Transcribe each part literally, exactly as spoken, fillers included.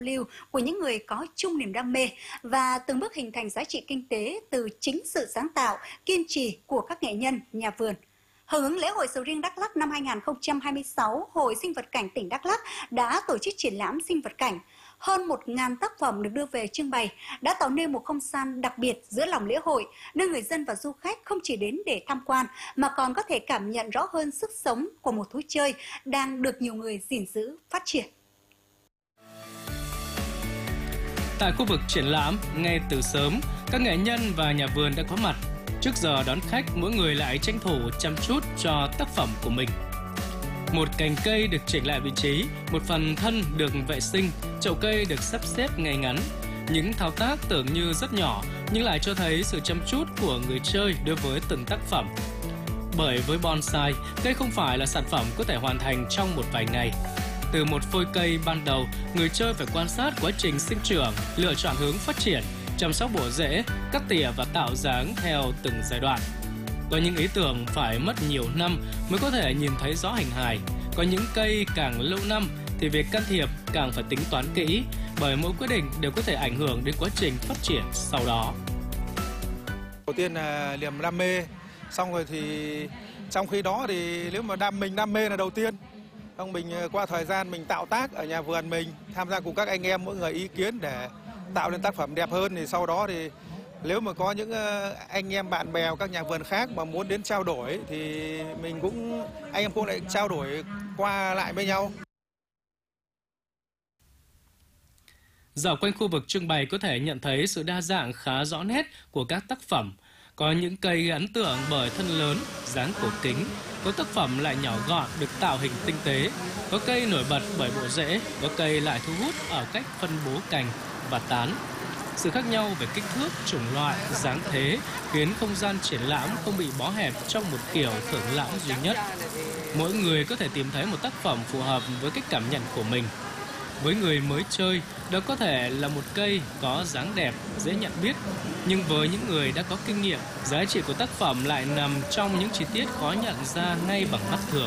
lưu của những người có chung niềm đam mê và từng bước hình thành giá trị kinh tế từ chính sự sáng tạo, kiên trì của các nghệ nhân, nhà vườn. Hưởng ứng lễ hội sầu riêng Đắk Lắk năm hai nghìn không trăm hai mươi sáu, Hội Sinh vật cảnh tỉnh Đắk Lắk đã tổ chức triển lãm sinh vật cảnh. Hơn một nghìn tác phẩm được đưa về trưng bày đã tạo nên một không gian đặc biệt giữa lòng lễ hội, nơi người dân và du khách không chỉ đến để tham quan mà còn có thể cảm nhận rõ hơn sức sống của một thú chơi đang được nhiều người gìn giữ, phát triển. Tại khu vực triển lãm, ngay từ sớm, các nghệ nhân và nhà vườn đã có mặt. Trước giờ đón khách, mỗi người lại tranh thủ chăm chút cho tác phẩm của mình. Một cành cây được chỉnh lại vị trí, một phần thân được vệ sinh, chậu cây được sắp xếp ngay ngắn. Những thao tác tưởng như rất nhỏ nhưng lại cho thấy sự chăm chút của người chơi đối với từng tác phẩm. Bởi với bonsai, cây không phải là sản phẩm có thể hoàn thành trong một vài ngày. Từ một phôi cây ban đầu, người chơi phải quan sát quá trình sinh trưởng, lựa chọn hướng phát triển, chăm sóc bổ rễ, cắt tỉa và tạo dáng theo từng giai đoạn. Có những ý tưởng phải mất nhiều năm mới có thể nhìn thấy rõ hình hài. Có những cây càng lâu năm thì việc can thiệp càng phải tính toán kỹ, bởi mỗi quyết định đều có thể ảnh hưởng đến quá trình phát triển sau đó. Đầu tiên là niềm đam mê, xong rồi thì trong khi đó thì nếu mà đam mình đam mê là đầu tiên. Xong mình qua thời gian mình tạo tác ở nhà vườn mình, tham gia cùng các anh em mỗi người ý kiến để tạo nên tác phẩm đẹp hơn, thì sau đó thì nếu mà có những anh em bạn bè các nhà vườn khác mà muốn đến trao đổi thì mình cũng anh em cũng lại trao đổi qua lại với nhau. Dạo quanh khu vực trưng bày có thể nhận thấy sự đa dạng khá rõ nét của các tác phẩm. Có những cây ấn tượng bởi thân lớn, dáng cổ kính, có tác phẩm lại nhỏ gọn được tạo hình tinh tế, có cây nổi bật bởi bộ rễ, có cây lại thu hút ở cách phân bố cành và tán. Sự khác nhau về kích thước, chủng loại, dáng thế khiến không gian triển lãm không bị bó hẹp trong một kiểu thưởng lãm duy nhất. Mỗi người có thể tìm thấy một tác phẩm phù hợp với cách cảm nhận của mình. Với người mới chơi, đó có thể là một cây có dáng đẹp, dễ nhận biết. Nhưng với những người đã có kinh nghiệm, giá trị của tác phẩm lại nằm trong những chi tiết khó nhận ra ngay bằng mắt thường.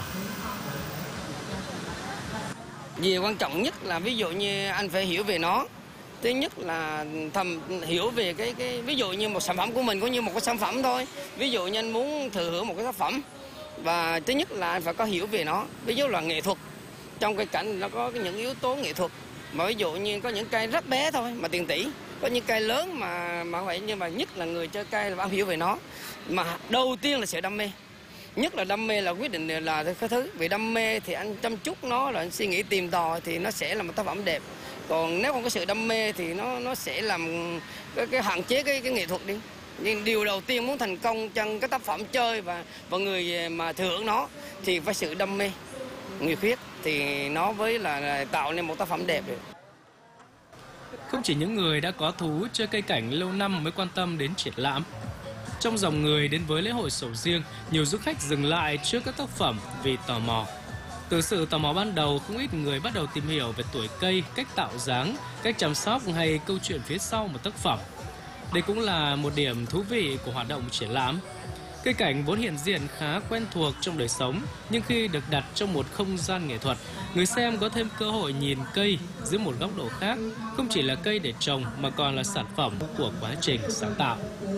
Điều quan trọng nhất là ví dụ như anh phải hiểu về nó. Thứ nhất là thầm hiểu về cái cái ví dụ như một sản phẩm của mình cũng như một cái sản phẩm thôi. Ví dụ như anh muốn thừa hưởng một cái tác phẩm, và thứ nhất là anh phải có hiểu về nó. Ví dụ là nghệ thuật, trong cây cảnh nó có những yếu tố nghệ thuật. Mà ví dụ như có những cây rất bé thôi mà tiền tỷ, có những cây lớn mà mà vậy, nhưng mà nhất là người chơi cây là phải hiểu về nó. Mà đầu tiên là sự đam mê. Nhất là đam mê là quyết định là cái thứ. Vì đam mê thì anh chăm chút nó, là anh suy nghĩ tìm tòi thì nó sẽ là một tác phẩm đẹp. Còn nếu không có sự đam mê thì nó nó sẽ làm cái, cái hạn chế cái cái nghệ thuật đi. Nhưng điều đầu tiên muốn thành công trong cái tác phẩm chơi và và người mà thừa hưởng nó thì phải sự đam mê, nhiệt huyết thì nó với là, là tạo nên một tác phẩm đẹp được. Không chỉ những người đã có thú chơi cây cảnh lâu năm mới quan tâm đến triển lãm. Trong dòng người đến với lễ hội sầu riêng, nhiều du khách dừng lại trước các tác phẩm vì tò mò. Từ sự tò mò ban đầu, không ít người bắt đầu tìm hiểu về tuổi cây, cách tạo dáng, cách chăm sóc hay câu chuyện phía sau một tác phẩm. Đây cũng là một điểm thú vị của hoạt động triển lãm. Cây cảnh vốn hiện diện khá quen thuộc trong đời sống, nhưng khi được đặt trong một không gian nghệ thuật, người xem có thêm cơ hội nhìn cây dưới một góc độ khác, không chỉ là cây để trồng mà còn là sản phẩm của quá trình sáng tạo.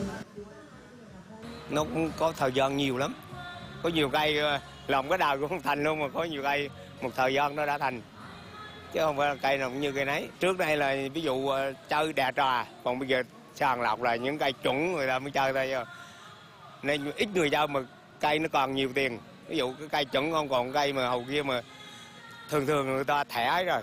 Nó cũng có thời gian nhiều lắm. Có nhiều cây lòng cái đời cũng không thành luôn, mà có nhiều cây một thời gian nó đã thành. Chứ không phải là cây nào cũng như cây nấy. Trước đây là ví dụ chơi đè trà, còn bây giờ sàng lọc là những cây chuẩn người ta mới chơi thôi. Nên ít người chơi mà cây nó còn nhiều tiền. Ví dụ cái cây chuẩn không còn cây mà hầu kia mà thường thường người ta thẻ rồi.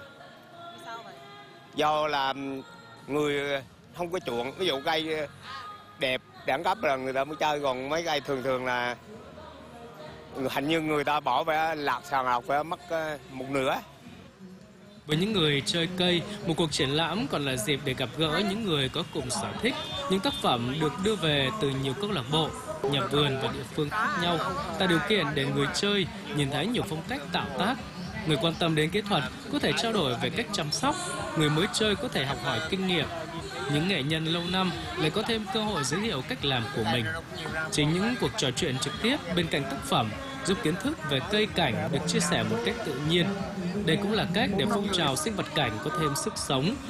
Do là người không có chuộng, ví dụ cây đẹp, đẳng cấp là người ta mới chơi, còn mấy cây thường thường là hình như người ta bỏ phải lạc sàng lọc phải mất một nửa. Với những người chơi cây, một cuộc triển lãm còn là dịp để gặp gỡ những người có cùng sở thích. Những tác phẩm được đưa về từ nhiều câu lạc bộ, nhà vườn và địa phương khác nhau, tạo điều kiện để người chơi nhìn thấy nhiều phong cách tạo tác. Người quan tâm đến kỹ thuật có thể trao đổi về cách chăm sóc, người mới chơi có thể học hỏi kinh nghiệm. Những nghệ nhân lâu năm lại có thêm cơ hội giới thiệu cách làm của mình. Chính những cuộc trò chuyện trực tiếp bên cạnh tác phẩm giúp kiến thức về cây cảnh được chia sẻ một cách tự nhiên. Đây cũng là cách để phong trào sinh vật cảnh có thêm sức sống